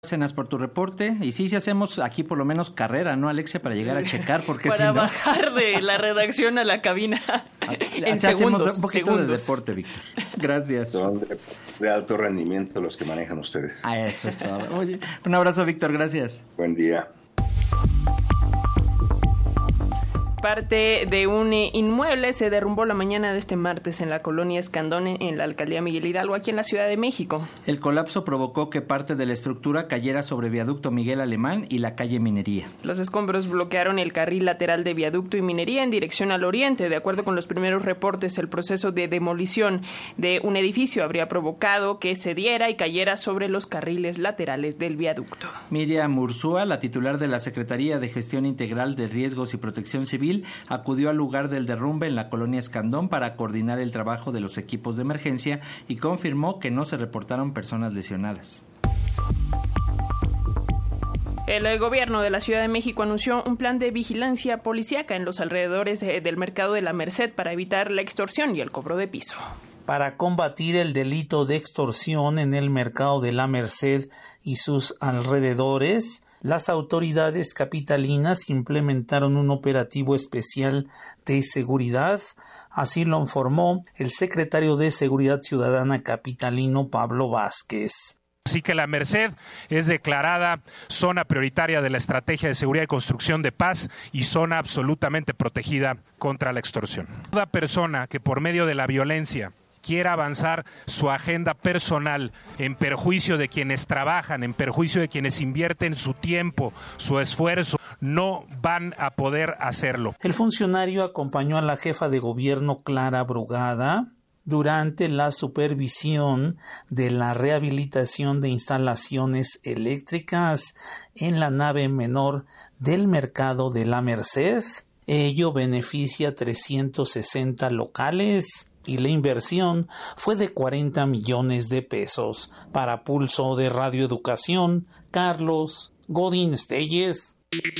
Cenas por tu reporte. Y sí, si hacemos aquí por lo menos carrera, ¿no, Alexia? Para llegar a checar, porque para si no... bajar de la redacción a la cabina en segundos. Un poquito de deporte, Víctor. Gracias. Son de alto rendimiento los que manejan ustedes. Eso es todo. Oye, un abrazo, Víctor. Gracias. Buen día. Parte de un inmueble se derrumbó la mañana de este martes en la colonia Escandón, en la alcaldía Miguel Hidalgo, aquí en la Ciudad de México. El colapso provocó que parte de la estructura cayera sobre viaducto Miguel Alemán y la calle Minería. Los escombros bloquearon el carril lateral de viaducto y Minería en dirección al oriente. De acuerdo con los primeros reportes, el proceso de demolición de un edificio habría provocado que cediera y cayera sobre los carriles laterales del viaducto. Miriam Ursúa, la titular de la Secretaría de Gestión Integral de Riesgos y Protección Civil, acudió al lugar del derrumbe en la colonia Escandón para coordinar el trabajo de los equipos de emergencia y confirmó que no se reportaron personas lesionadas. El gobierno de la Ciudad de México anunció un plan de vigilancia policíaca en los alrededores del mercado de la Merced para evitar la extorsión y el cobro de piso. Para combatir el delito de extorsión en el mercado de la Merced y sus alrededores, las autoridades capitalinas implementaron un operativo especial de seguridad, así lo informó el secretario de Seguridad Ciudadana capitalino Pablo Vázquez. Así que la Merced es declarada zona prioritaria de la Estrategia de Seguridad y Construcción de Paz y zona absolutamente protegida contra la extorsión. Toda persona que por medio de la violencia quiera avanzar su agenda personal en perjuicio de quienes trabajan, en perjuicio de quienes invierten su tiempo, su esfuerzo, no van a poder hacerlo. El funcionario acompañó a la jefa de gobierno Clara Brugada durante la supervisión de la rehabilitación de instalaciones eléctricas en la nave menor del mercado de la Merced. Ello beneficia a 360 locales y la inversión fue de 40 millones de pesos. Para Pulso de Radio Educación, Carlos Godín Estelles.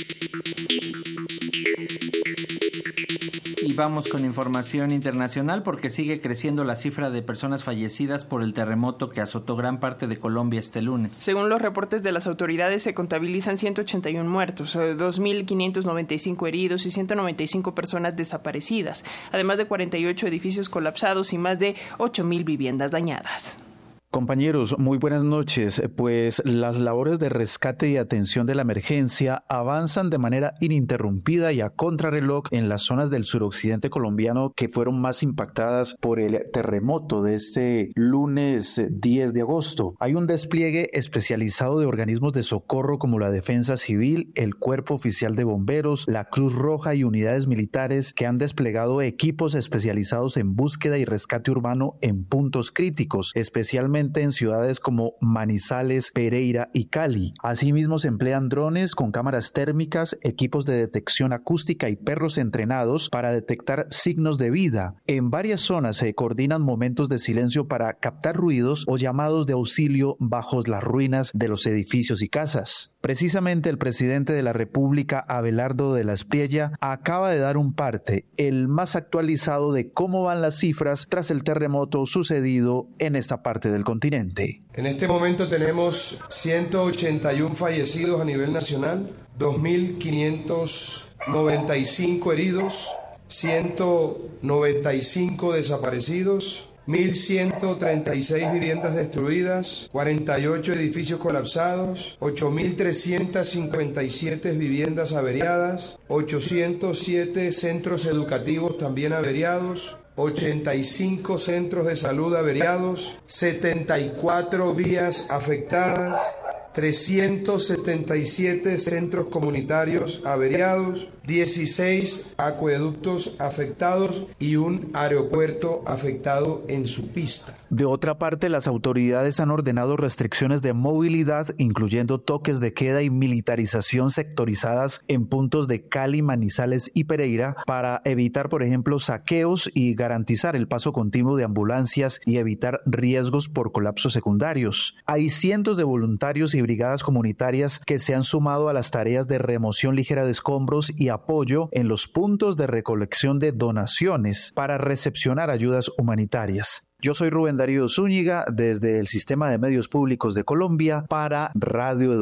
Y vamos con información internacional porque sigue creciendo la cifra de personas fallecidas por el terremoto que azotó gran parte de Colombia este lunes. Según los reportes de las autoridades, se contabilizan 181 muertos, 2.595 heridos y 195 personas desaparecidas, además de 48 edificios colapsados y más de 8.000 viviendas dañadas. Compañeros, muy buenas noches. Pues las labores de rescate y atención de la emergencia avanzan de manera ininterrumpida y a contrarreloj en las zonas del suroccidente colombiano que fueron más impactadas por el terremoto de este lunes 10 de agosto. Hay un despliegue especializado de organismos de socorro como la Defensa Civil, el Cuerpo Oficial de Bomberos, la Cruz Roja y unidades militares que han desplegado equipos especializados en búsqueda y rescate urbano en puntos críticos, especialmente en ciudades como Manizales, Pereira y Cali. Asimismo, se emplean drones con cámaras térmicas, equipos de detección acústica y perros entrenados para detectar signos de vida. En varias zonas se coordinan momentos de silencio para captar ruidos o llamados de auxilio bajo las ruinas de los edificios y casas. Precisamente el presidente de la República, Abelardo de la Espriella, acaba de dar un parte, el más actualizado de cómo van las cifras tras el terremoto sucedido en esta parte del continente. En este momento tenemos 181 fallecidos a nivel nacional, 2.595 heridos, 195 desaparecidos, 1.136 viviendas destruidas, 48 edificios colapsados, 8.357 viviendas averiadas, 807 centros educativos también averiados, 85 centros de salud averiados, 74 vías afectadas, 377 centros comunitarios averiados, 16 acueductos afectados y un aeropuerto afectado en su pista. De otra parte, las autoridades han ordenado restricciones de movilidad, incluyendo toques de queda y militarización sectorizadas en puntos de Cali, Manizales y Pereira para evitar, por ejemplo, saqueos y garantizar el paso continuo de ambulancias y evitar riesgos por colapsos secundarios. Hay cientos de voluntarios y brigadas comunitarias que se han sumado a las tareas de remoción ligera de escombros y apoyo en los puntos de recolección de donaciones para recepcionar ayudas humanitarias. Yo soy Rubén Darío Zúñiga desde el Sistema de Medios Públicos de Colombia para Radio Educación.